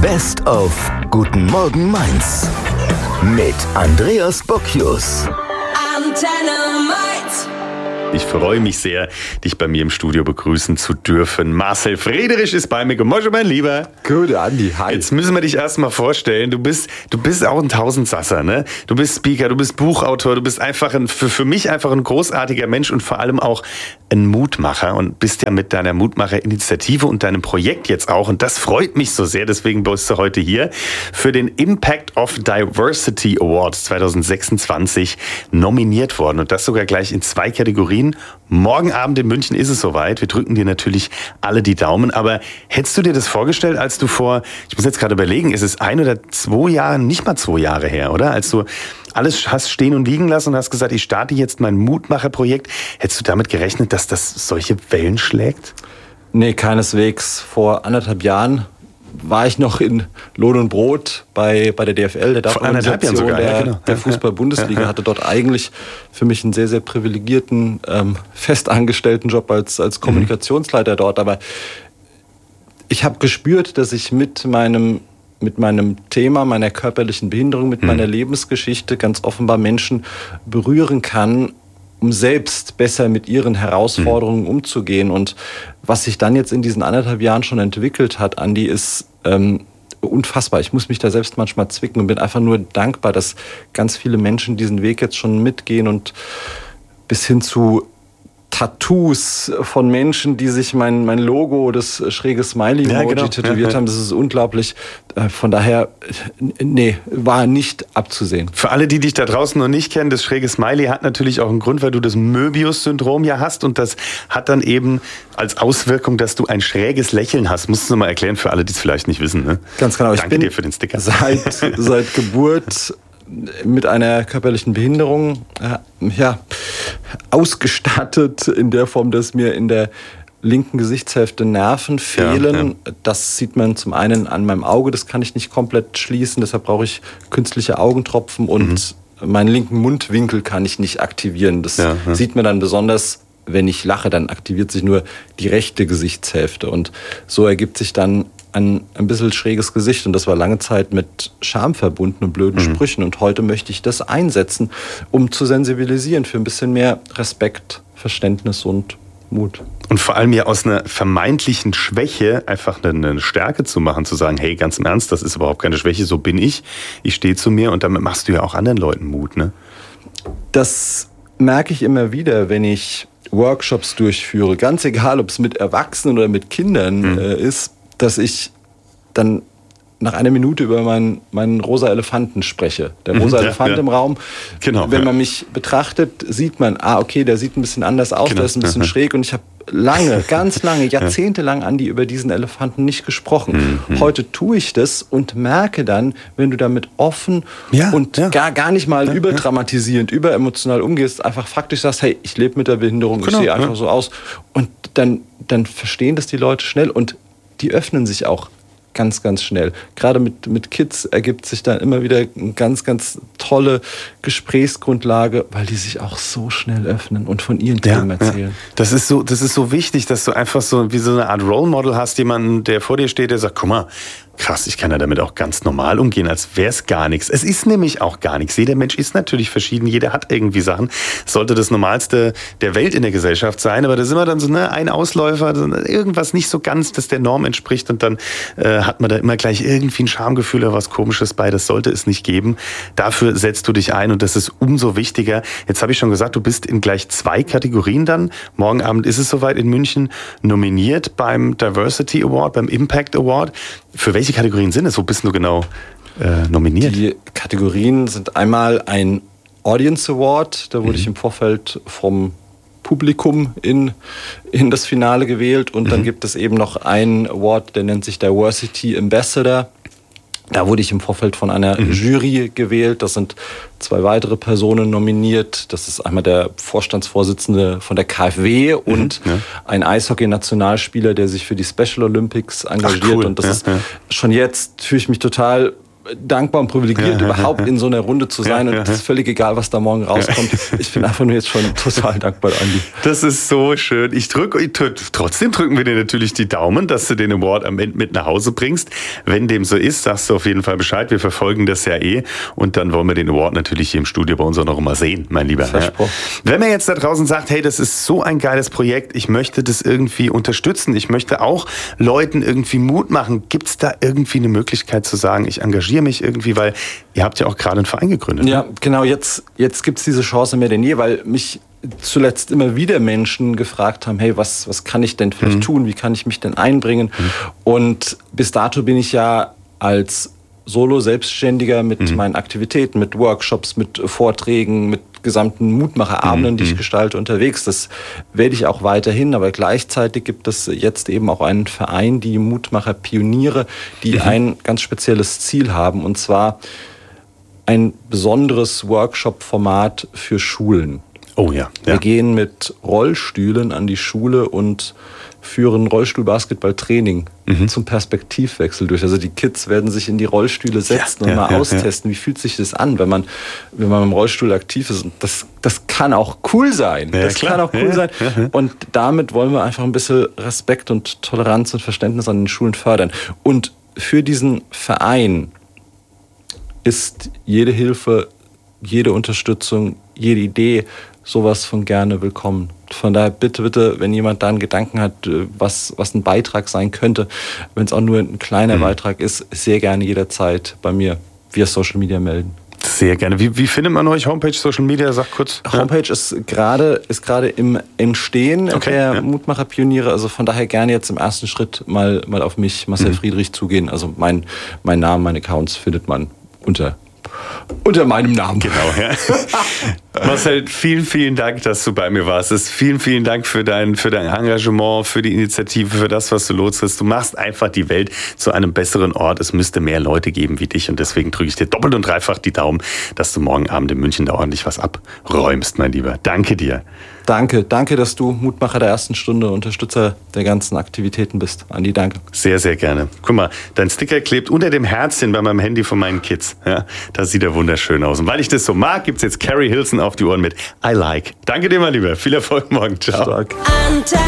Best of Guten Morgen Mainz mit Andreas Bocchius. Antenne Mainz. Ich freue mich sehr, dich bei mir im Studio begrüßen zu dürfen. Marcel Friedrich ist bei mir. Guten Morgen, mein Lieber. Gut, Andi, hi. Jetzt müssen wir dich erstmal vorstellen. Du bist auch ein Tausendsasser, ne? Du bist Speaker, du bist Buchautor, du bist einfach für mich einfach ein großartiger Mensch und vor allem auch ein Mutmacher und bist ja mit deiner Mutmacher-Initiative und deinem Projekt jetzt auch, und das freut mich so sehr, deswegen bist du heute hier, für den Impact of Diversity Awards 2026 nominiert worden, und das sogar gleich in 2 Kategorien. Morgen Abend in München ist es soweit. Wir drücken dir natürlich alle die Daumen. Aber hättest du dir das vorgestellt, als du ich muss jetzt gerade überlegen, ist es 1 oder 2 Jahre, nicht mal 2 Jahre her, oder? Als du alles hast stehen und liegen lassen und hast gesagt, ich starte jetzt mein Mutmacher-Projekt. Hättest du damit gerechnet, dass das solche Wellen schlägt? Nee, keineswegs. Vor 1,5 Jahren war ich noch in Lohn und Brot bei der DFL, der Dachorganisation sogar, der Fußball-Bundesliga, hatte dort eigentlich für mich einen sehr, sehr privilegierten, festangestellten Job als Kommunikationsleiter dort. Aber ich habe gespürt, dass ich mit meinem Thema, meiner körperlichen Behinderung, mit meiner Lebensgeschichte ganz offenbar Menschen berühren kann, um selbst besser mit ihren Herausforderungen umzugehen. Und was sich dann jetzt in diesen 1,5 Jahren schon entwickelt hat, Andi, ist unfassbar. Ich muss mich da selbst manchmal zwicken und bin einfach nur dankbar, dass ganz viele Menschen diesen Weg jetzt schon mitgehen, und bis hin zu Tattoos von Menschen, die sich mein Logo, das schräge Smiley-Emoji tätowiert haben. Das ist unglaublich. Von daher, nee, war nicht abzusehen. Für alle, die dich da draußen noch nicht kennen, das schräge Smiley hat natürlich auch einen Grund, weil du das Möbius-Syndrom ja hast, und das hat dann eben als Auswirkung, dass du ein schräges Lächeln hast. Musst du mal erklären für alle, die es vielleicht nicht wissen. Ne? Ganz genau. Danke dir für den Sticker. Seit Geburt mit einer körperlichen Behinderung ausgestattet in der Form, dass mir in der linken Gesichtshälfte Nerven fehlen. Ja. Das sieht man zum einen an meinem Auge, das kann ich nicht komplett schließen, deshalb brauche ich künstliche Augentropfen, und meinen linken Mundwinkel kann ich nicht aktivieren. Das sieht man dann besonders, wenn ich lache, dann aktiviert sich nur die rechte Gesichtshälfte, und so ergibt sich dann ein bisschen schräges Gesicht, und das war lange Zeit mit Scham verbunden und blöden Sprüchen, und heute möchte ich das einsetzen, um zu sensibilisieren für ein bisschen mehr Respekt, Verständnis und Mut. Und vor allem ja aus einer vermeintlichen Schwäche einfach eine Stärke zu machen, zu sagen, hey, ganz im Ernst, das ist überhaupt keine Schwäche, so bin ich stehe zu mir, und damit machst du ja auch anderen Leuten Mut, ne? Das merke ich immer wieder, wenn ich Workshops durchführe, ganz egal, ob es mit Erwachsenen oder mit Kindern ist, dass ich dann nach einer Minute über meinen rosa Elefanten spreche. Der rosa Elefant im Raum. Genau, wenn man mich betrachtet, sieht man, okay, der sieht ein bisschen anders aus, der ist ein bisschen schräg, und ich habe ganz lange, jahrzehntelang, Andi, über diesen Elefanten nicht gesprochen. Heute tue ich das und merke dann, wenn du damit offen und gar nicht mal überdramatisierend, überemotional umgehst, einfach faktisch sagst, hey, ich lebe mit der Behinderung, ich sehe einfach so aus. Und dann verstehen das die Leute schnell, und die öffnen sich auch ganz, ganz schnell. Gerade mit Kids ergibt sich dann immer wieder eine ganz, ganz tolle Gesprächsgrundlage, weil die sich auch so schnell öffnen und von ihren Themen erzählen. Ja. Das ist so wichtig, dass du einfach so wie so eine Art Role Model hast, jemanden, der vor dir steht, der sagt, guck mal, krass, ich kann ja damit auch ganz normal umgehen, als wäre es gar nichts. Es ist nämlich auch gar nichts. Jeder Mensch ist natürlich verschieden, jeder hat irgendwie Sachen. Sollte das Normalste der Welt in der Gesellschaft sein, aber da sind wir dann so ein Ausläufer, irgendwas nicht so ganz, das der Norm entspricht, und dann hat man da immer gleich irgendwie ein Schamgefühl oder was Komisches bei. Das sollte es nicht geben. Dafür setzt du dich ein, und das ist umso wichtiger. Jetzt habe ich schon gesagt, du bist in gleich 2 Kategorien dann. Morgen Abend ist es soweit in München, nominiert beim Diversity Award, beim Impact Award. Für welche Kategorien sind es? Wo bist du genau nominiert? Die Kategorien sind einmal ein Audience Award, da wurde ich im Vorfeld vom Publikum in das Finale gewählt, und dann gibt es eben noch einen Award, der nennt sich Diversity Ambassador. Da wurde ich im Vorfeld von einer Jury gewählt. Das sind 2 weitere Personen nominiert. Das ist einmal der Vorstandsvorsitzende von der KfW und ein Eishockey-Nationalspieler, der sich für die Special Olympics engagiert. Ach, cool. Und das ist schon jetzt, fühle ich mich total dankbar und privilegiert, überhaupt in so einer Runde zu sein. Und es ist völlig egal, was da morgen rauskommt. Ich bin einfach nur jetzt schon total dankbar, Andi. Das ist so schön. Trotzdem drücken wir dir natürlich die Daumen, dass du den Award am Ende mit nach Hause bringst. Wenn dem so ist, sagst du auf jeden Fall Bescheid. Wir verfolgen das ja und dann wollen wir den Award natürlich hier im Studio bei uns auch noch mal sehen, mein Lieber. Versprochen. Wenn man jetzt da draußen sagt, hey, das ist so ein geiles Projekt, ich möchte das irgendwie unterstützen, ich möchte auch Leuten irgendwie Mut machen, gibt es da irgendwie eine Möglichkeit zu sagen, ich engagiere mich irgendwie, weil ihr habt ja auch gerade einen Verein gegründet. Ja, genau, jetzt gibt es diese Chance mehr denn je, weil mich zuletzt immer wieder Menschen gefragt haben, hey, was kann ich denn vielleicht tun, wie kann ich mich denn einbringen? Und bis dato bin ich ja als Solo-Selbstständiger mit meinen Aktivitäten, mit Workshops, mit Vorträgen, mit gesamten Mutmacherabenden, die ich gestalte, unterwegs. Das werde ich auch weiterhin, aber gleichzeitig gibt es jetzt eben auch einen Verein, die Mutmacher-Pioniere, die ein ganz spezielles Ziel haben, und zwar ein besonderes Workshop-Format für Schulen. Oh ja. Wir gehen mit Rollstühlen an die Schule und führen Rollstuhl-Basketball-Training zum Perspektivwechsel durch. Also die Kids werden sich in die Rollstühle setzen und mal austesten, wie fühlt sich das an, wenn man im Rollstuhl aktiv ist. Und das kann auch cool sein. Sein. Und damit wollen wir einfach ein bisschen Respekt und Toleranz und Verständnis an den Schulen fördern. Und für diesen Verein ist jede Hilfe, jede Unterstützung, jede Idee, sowas von gerne willkommen. Von daher bitte, wenn jemand da einen Gedanken hat, was ein Beitrag sein könnte, wenn es auch nur ein kleiner Beitrag ist, sehr gerne jederzeit bei mir via Social Media melden. Sehr gerne. Wie findet man euch? Homepage, Social Media? Sag kurz. Homepage ist gerade im Entstehen der Mutmacher-Pioniere. Also von daher gerne jetzt im ersten Schritt mal auf mich, Marcel Friedrich, zugehen. Also mein Name, meine Accounts findet man unter meinem Namen. Genau, ja. Marcel, vielen, vielen Dank, dass du bei mir warst. Vielen, vielen Dank für dein Engagement, für die Initiative, für das, was du loslässt. Du machst einfach die Welt zu einem besseren Ort. Es müsste mehr Leute geben wie dich und deswegen drücke ich dir doppelt und dreifach die Daumen, dass du morgen Abend in München da ordentlich was abräumst, mein Lieber. Danke dir. Danke, dass du Mutmacher der ersten Stunde, Unterstützer der ganzen Aktivitäten bist. Andi, danke. Sehr, sehr gerne. Guck mal, dein Sticker klebt unter dem Herzchen bei meinem Handy von meinen Kids. Ja, das sieht ja wunderschön aus. Und weil ich das so mag, gibt's jetzt Carrie Hilson auf die Ohren mit I Like. Danke dir, mein Lieber. Viel Erfolg morgen. Ciao. Stark.